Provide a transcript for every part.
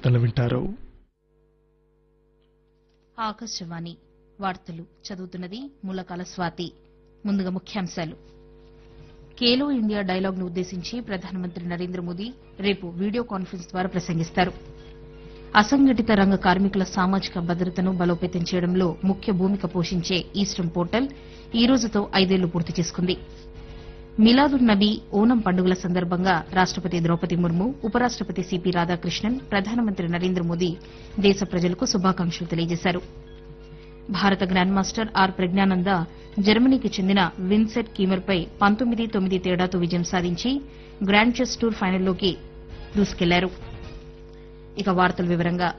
వార్తలు వింటారు. ఆకాశవాణి వార్తలు చదువుతున్నది ములకాల స్వాతి. ముందుగా ముఖ్యాంశాలు. ఖేలో ఇండియా డైలాగ్ను ఉద్దేశించి ప్రధానమంత్రి నరేంద్ర మోదీ రేపు వీడియో కాన్ఫరెన్స్ ద్వారా ప్రసంగిస్తారు. అసంఘటిత రంగ కార్మికుల సామాజిక భద్రతను బలోపేతం చేయడంలో ముఖ్య భూమిక పోషించే ఈస్టర్న్ పోర్టల్ ఈ రోజుతో 5 ఏళ్లు పూర్తి చేసుకుంది. మిలాదున్ నబీ ఓనం పండుగల సందర్భంగా రాష్టపతి ద్రౌపది ముర్ము, ఉపరాష్టపతి సిపి రాధాకృష్ణన్, ప్రధానమంత్రి నరేంద్ర మోదీ దేశ ప్రజలకు శుభాకాంక్షలు తెలియజేశారు. భారత గ్రాండ్ మాస్టర్ ఆర్ ప్రజ్ఞానంద జర్మనీకి చెందిన విన్సెట్ కీమర్పై 19-9 తేడాతో విజయం సాధించి గ్రాండ్ చెస్ టూర్ ఫైనల్లోకి దూసుకెళ్లారు. ఇక వార్తల వివరంగా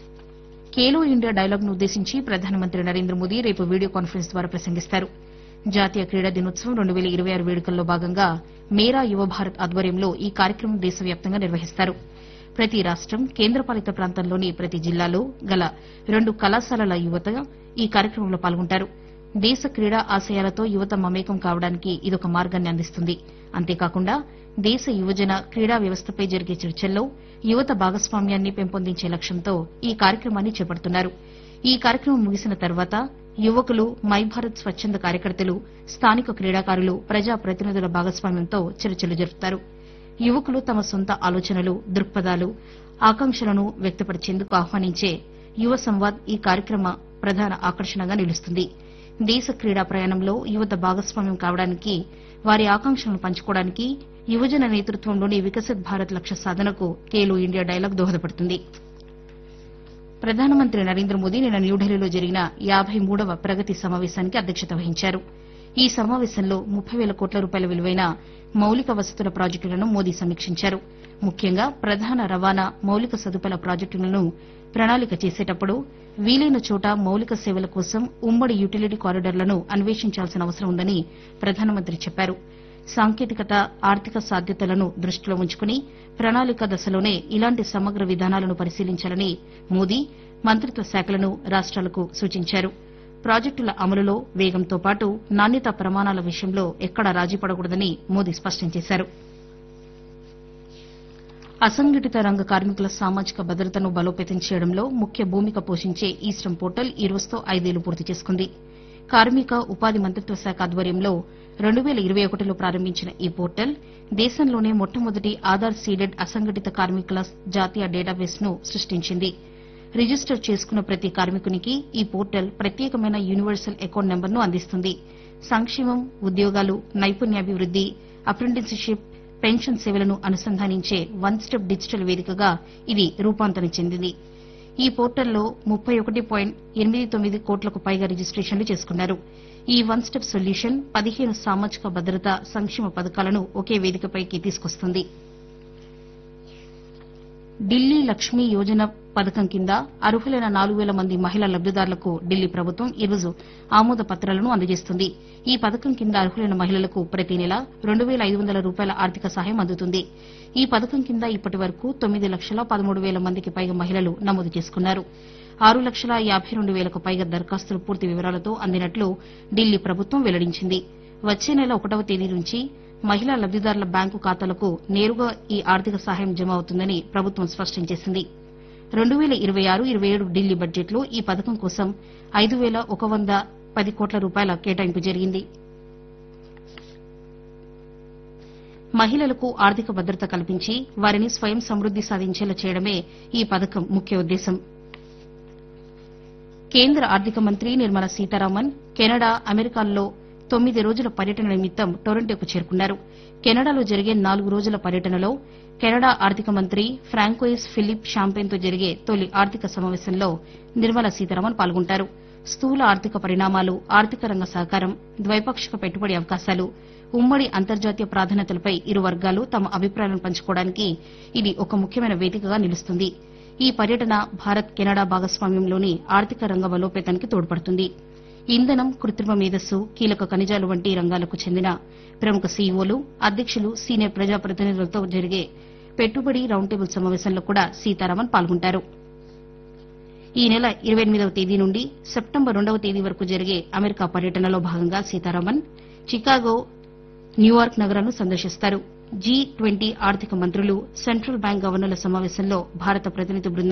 ఖేలో ఇండియా డైలాగ్ను ఉద్దేశించి ప్రధానమంత్రి నరేంద్ర మోదీ రేపు వీడియో కాన్ఫరెన్స్ ద్వారా ప్రసంగిస్తారు. జాతీయ క్రీడా దినోత్సవం 2026 వేడుకల్లో భాగంగా మేరా యువ భారత్ ఆధ్వర్యంలో ఈ కార్యక్రమం దేశవ్యాప్తంగా నిర్వహిస్తారు. ప్రతి రాష్టం, కేంద్రపాలిత ప్రాంతంలోని ప్రతి జిల్లాలో గల 2 కళాశాలల యువత ఈ కార్యక్రమంలో పాల్గొంటారు. దేశ క్రీడా ఆశయాలతో యువత మమేకం కావడానికి ఇదొక మార్గాన్ని అందిస్తుంది. అంతేకాకుండా దేశ యువజన క్రీడా వ్యవస్థపై జరిగే చర్చల్లో యువత భాగస్వామ్యాన్ని పెంపొందించే లక్ష్యంతో ఈ కార్యక్రమాన్ని చేపడుతున్నారు. ఈ కార్యక్రమం ముగిసిన తర్వాత యువకులు, మై భారత్ స్వచ్చంద కార్యకర్తలు, స్థానిక క్రీడాకారులు, ప్రజా ప్రతినిధుల భాగస్వామ్యంతో చర్చలు జరుపుతారు. యువకులు తమ సొంత ఆలోచనలు, దృక్పథాలు, ఆకాంక్షలను వ్యక్తపరిచేందుకు ఆహ్వానించే యువ సంవాద్ ఈ కార్యక్రమ ప్రధాన ఆకర్షణగా నిలుస్తుంది. దేశ క్రీడా ప్రయాణంలో యువత భాగస్వామ్యం కావడానికి, వారి ఆకాంక్షలను పంచుకోవడానికి యువజన నేతృత్వంలోని వికసిత్ భారత్ లక్ష్య సాధనకు ఖేలో ఇండియా డైలాగ్ దోహదపడుతుంది. ప్రధానమంత్రి నరేంద్ర మోదీ నిన్న న్యూఢిల్లీలో జరిగిన 53వ ప్రగతి సమావేశానికి అధ్యక్షత వహించారు. ఈ సమావేశంలో 30,000 కోట్ల రూపాయల విలువైన మౌలిక వసతుల ప్రాజెక్టులను మోదీ సమీక్షించారు. ముఖ్యంగా ప్రధాన రవాణా, మౌలిక సదుపాయాల ప్రాజెక్టులను ప్రణాళిక చేసేటప్పుడు వీలైన చోట మౌలిక సేవల కోసం ఉమ్మడి యుటిలిటీ కారిడార్లను అన్వేషించాల్సిన అవసరం ఉందని ప్రధానమంత్రి చెప్పారు. సాంకేతికత, ఆర్థిక సాధ్యతలను దృష్టిలో ఉంచుకుని ప్రణాళిక దశలోనే ఇలాంటి సమగ్ర విధానాలను పరిశీలించాలని మోదీ మంత్రిత్వ శాఖలను రాష్ట్రాలకు సూచించారు. ప్రాజెక్టుల అమలులో వేగంతో పాటు నాణ్యతా ప్రమాణాల విషయంలో ఎక్కడా రాజీ పడకూడదని మోదీ స్పష్టం చేశారు. అసంఘటిత రంగ కార్మికుల సామాజిక భద్రతను బలోపేతం చేయడంలో ముఖ్య భూమిక పోషించే ఈస్టర్న్ పోర్టల్ ఈ రోజుతో 5 ఏళ్లు పూర్తి చేసుకుంది. కార్మిక, ఉపాధి మంత్రిత్వ శాఖ ఆధ్వర్యంలో 2021లో ప్రారంభించిన ఈ పోర్టల్ దేశంలోనే మొట్టమొదటి ఆధార్ సీడెడ్ అసంఘటిత కార్మికుల జాతీయ డేటాబేస్ను సృష్టించింది. రిజిస్టర్ చేసుకున్న ప్రతి కార్మికునికి ఈ పోర్టల్ ప్రత్యేకమైన యూనివర్సల్ అకౌంట్ నెంబర్ను అందిస్తుంది. సంక్షేమం, ఉద్యోగాలు, నైపుణ్యాభివృద్ది, అప్రెంటిస్షిప్, పెన్షన్ సేవలను అనుసంధానించే వన్ స్టెప్ డిజిటల్ వేదికగా ఇది రూపాంతరం చెందింది. ఈ పోర్టల్లో 31.89 కోట్లకు పైగా రిజిస్టేషన్లు చేసుకున్నారు. ఈ వన్ స్టెప్ సొల్యూషన్ 15 సామాజిక భద్రత, సంక్షేమ పథకాలను ఒకే వేదికపైకి తీసుకొస్తుంది. ఢిల్లీ లక్ష్మీ యోజన పథకం కింద అర్హులైన 4,000 మంది మహిళా లబ్దిదారులకు ఢిల్లీ ప్రభుత్వం ఈరోజు ఆమోద పత్రాలను అందజేస్తుంది. ఈ పథకం కింద అర్హులైన మహిళలకు ప్రతి నెల 2,500 రూపాయల ఆర్థిక సహాయం అందుతుంది. ఈ పథకం కింద ఇప్పటి వరకు 9,13,000 మందికి పైగా మహిళలు నమోదు చేసుకున్నారు. 6,52,000కు పైగా దరఖాస్తులు పూర్తి వివరాలతో అందినట్లు ఢిల్లీ ప్రభుత్వం వెల్లడించింది. వచ్చే నెల 1వ తేదీ నుంచి మహిళా లబ్దిదారుల బ్యాంకు ఖాతాలకు నేరుగా ఈ ఆర్థిక సహాయం జమ అవుతుందని ప్రభుత్వం స్పష్టం చేసింది. 2026-27 ఢిల్లీ బడ్జెట్లో ఈ పథకం కోసం 5,110 కోట్ల రూపాయల కేటాయింపు జరిగింది. మహిళలకు ఆర్థిక భద్రత కల్పించి వారిని స్వయం సమృద్ది సాధించేలా చేయడమే ఈ పథకం ముఖ్య ఉద్దేశం. కేంద్ర ఆర్థిక మంత్రి నిర్మలా సీతారామన్ కెనడా, అమెరికాల్లో 9 రోజుల పర్యటన నిమిత్తం టొరంటోకు చేరుకున్నారు. కెనడాలో జరిగే 4 రోజుల పర్యటనలో కెనడా ఆర్థిక మంత్రి ఫ్రాంకోయిస్ ఫిలిప్ షాంపెన్తో జరిగే తొలి ఆర్థిక సమావేశంలో నిర్మలా సీతారామన్ పాల్గొంటారు. స్థూల ఆర్థిక పరిణామాలు, ఆర్థిక రంగ సహకారం, ద్వైపాక్షిక పెట్టుబడి అవకాశాలు, ఉమ్మడి అంతర్జాతీయ ప్రాధాన్యతలపై ఇరు వర్గాలు తమ అభిప్రాయాలను పంచుకోవడానికి ఇది ఒక ముఖ్యమైన వేదికగా నిలుస్తుంది. ఈ పర్యటన భారత్, కెనడా భాగస్వామ్యంలోని ఆర్థిక రంగ బలోపేతానికి తోడ్పడుతుంది. ఇంధనం, కృత్రిమ మేధస్సు, కీలక ఖనిజాలు వంటి రంగాలకు చెందిన ప్రముఖ సీఈఓలు, అధ్యక్షులు, సీనియర్ ప్రజాప్రతినిధులతో జరిగే పెట్టుబడి రౌండ్ టేబుల్ సమావేశంలో కూడా సీతారామన్ పాల్గొంటారు. ఈ నెల 28వ తేదీ నుండి సెప్టెంబర్ 2వ తేదీ వరకు జరిగే అమెరికా పర్యటనలో భాగంగా సీతారామన్ చికాగో, న్యూయార్క్ నగరాలను సందర్శిస్తారు. G20 ఆర్థిక మంత్రులు, సెంట్రల్ బ్యాంక్ గవర్నర్ల సమావేశంలో భారత ప్రతినిధి బృందం